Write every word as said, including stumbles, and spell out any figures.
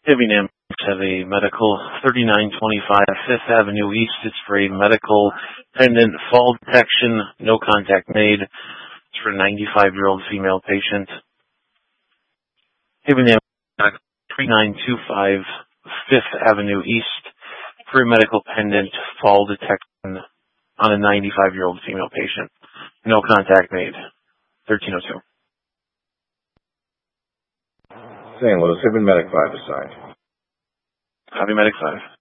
Giving him to the medical thirty-nine twenty-five Fifth Avenue East. It's for a medical pendant fall detection, no contact made. It's for a ninety-five-year-old female patient. Giving him thirty-nine twenty-five Fifth Avenue East for a medical pendant fall detection on a ninety-five-year-old female patient. No contact made. thirteen oh two. Saint Louis, Haven Medic five assigned. Copy Medic five.